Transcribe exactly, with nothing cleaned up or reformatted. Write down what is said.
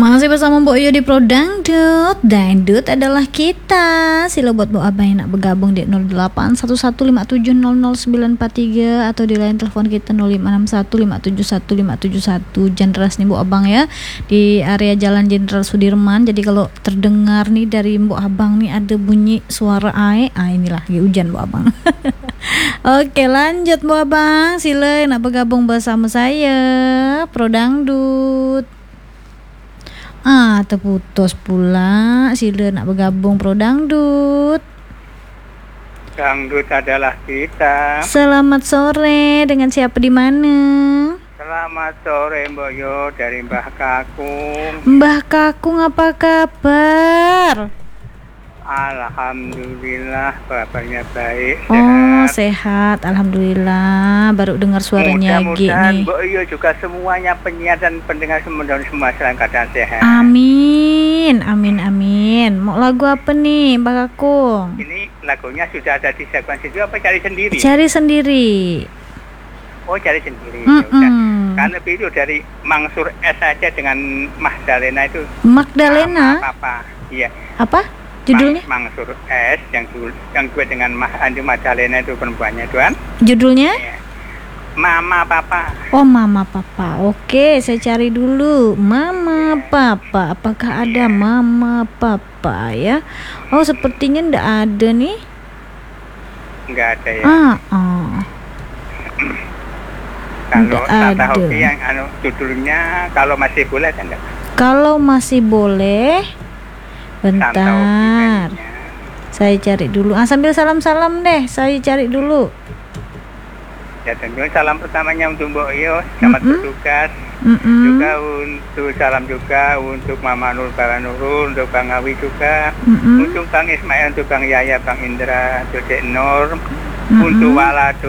Masih bersama Mbok Yo di Pro Dangdut. Dangdut adalah kita. Sila buat Mbok Abang yang nak bergabung di nol delapan satu satu lima tujuh nol nol sembilan empat tiga atau di line telepon kita nol lima enam satu lima tujuh satu lima tujuh satu. Jenderal nih Mbok Abang ya, di area Jalan Jenderal Sudirman. Jadi kalau terdengar nih dari Mbok Abang nih ada bunyi suara air, ah inilah lagi hujan Mbok Abang. Oke, lanjut Mbok Abang. Sila nak bergabung bersama saya Pro Dangdut. Ah, terputus pula. Sila nak bergabung Pro Dangdut. Dangdut adalah kita. Selamat sore, dengan siapa di mana? Selamat sore Mbok Yo dari Mbah Kakung. Mbah Kakung, apa kabar? Alhamdulillah, kabarnya baik. Oh, sehat, alhamdulillah. Baru dengar suaranya Gi Mudah-mudahan nih. Mbok Yo juga semuanya penyiar dan pendengar semua semua dalam keadaan sehat. Amin, amin, amin. Mau lagu apa nih, Mbah Kakung? Ini lagunya sudah ada di sekuensi itu apa cari sendiri? Cari sendiri. Oh, cari sendiri. Mm-mm. Ya udah. Karena video dari Mangsur S saja dengan Magdalena itu. Magdalena? Mama, Papa. Iya. Apa judulnya? Mang, Mangsur S yang du- yang dua dengan Mah Andi Magdalena itu perempuannya tuan. Judulnya? Iya. Mama Papa. Oh, Mama Papa. Oke, saya cari dulu. Mama Papa. Apakah ada Mama Papa ya? Oh, sepertinya ndak ada nih. Enggak ada ya. Ah, ah. Kalau nggak Tata ada. Hoki yang anu judulnya kalau masih boleh kan enggak? Kalau masih boleh. Santa Hoki Bentar. kayaknya. Saya cari dulu. Ah, sambil salam-salam deh. Saya cari dulu. Ya tentu salam pertamanya untuk Mbok Yo, selamat Mm-mm. bertugas. Mm-mm. Juga untuk salam juga untuk Mama Nur Bara Nurul, untuk Bang Awi juga, Mm-mm. untuk Bang Ismail, untuk Bang Yaya, Bang Indra, untuk Dek Nur, Mm-mm. untuk Walado.